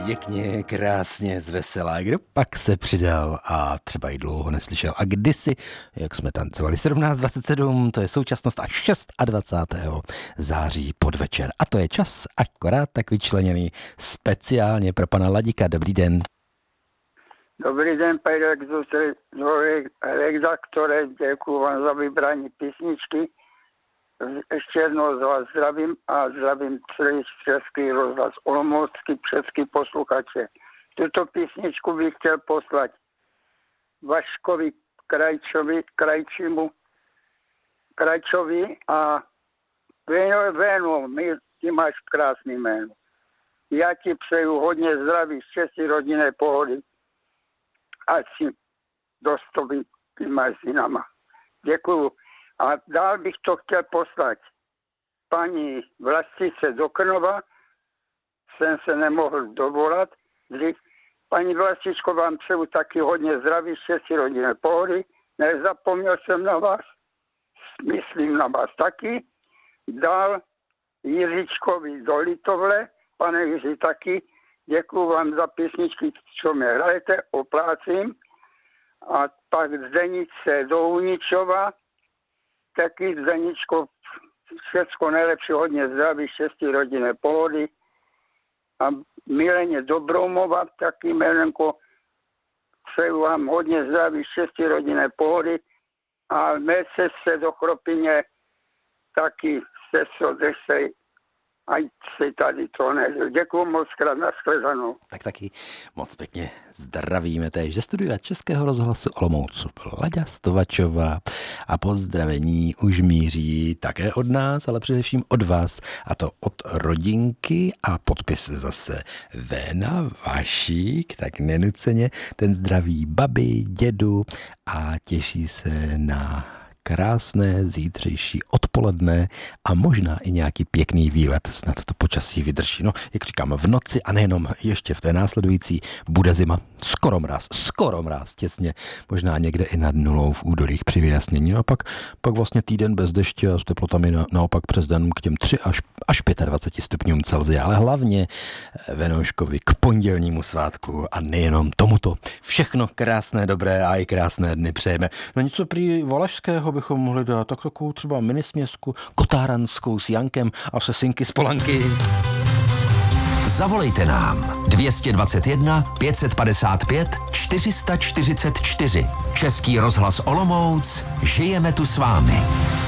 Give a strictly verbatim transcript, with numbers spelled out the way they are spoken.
Pěkně, krásně, zveselá. Kdo pak se přidal a třeba i dlouho neslyšel. A kdysi, jak jsme tancovali, sedmnáct dvacet sedm, to je současnost, a dvacátého šestého září podvečer. A to je čas akorát tak vyčleněný speciálně pro pana Ladíka. Dobrý den. Dobrý den, pane redaktore, děkuji vám za vybrání písničky. Ještě jednou z vás zdravím a zdravím celý Český rozhlas Olomoucký, český posluchače. Tuto písničku bych chtěl poslat Vaškovi Krajčovi, Krajčimu, Krajčovi a Vénu, my, ty máš krásný jméno. Já ti přeju hodně zdraví, štěstí, rodinné pohody. Ať si dostoví těma synama. Děkuju. A dál bych to chtěl poslat paní Vlastice do Krnova. Jsem se nemohl dovolat. Paní Vlastičko, vám přeju taky hodně zdraví, štěstí, rodinné pohody. Nezapomněl jsem na vás. Myslím na vás taky. Dál Jiříčkovi do Litovle. Pane Jiří, taky. Děkuju vám za písničky, co mě hrajete, oplácím. A pak Zdenice do Uničova. Taky Zdeničko, všecko nejlepší, hodně zdraví, štěstí, rodinné pohody. A Mileně Dobromova, taky Milenko, přeju vám hodně zdraví, štěstí, rodinné pohody. A mé sestře do Chropině taky sestro, drž se, ať si tady to neděl. Děkuju moc krát, nashledanou. Tak taky moc pěkně zdravíme též ze studia Českého rozhlasu Olomouc Láďa Stovačová a pozdravení už míří také od nás, ale především od vás, a to od rodinky a podpis zase Véna Vašík, tak nenuceně ten zdraví babi, dědu a těší se na krásné zítřejší odpoledne a možná i nějaký pěkný výlet, snad to počasí vydrží. No, jak říkám, v noci a nejenom ještě v té následující bude zima. Skoro mráz, skoro mráz, těsně, možná někde i nad nulou v údolích při vyjasnění. No a pak, pak vlastně týden bez deště a s teplotami na, naopak přes den k těm tři až, až dvacet pět stupňům Celsia, ale hlavně Venouškovi k pondělnímu svátku a nejenom tomuto. Všechno krásné, dobré a i krásné dny přejeme. No něco prý Valašského bychom mohli dát, tak takovou třeba minisměsku kotáranskou s Jankem a se synky z Polanky. Zavolejte nám dvě dvacet jedna pět set padesát pět čtyři sta čtyřicet čtyři. Český rozhlas Olomouc, žijeme tu s vámi.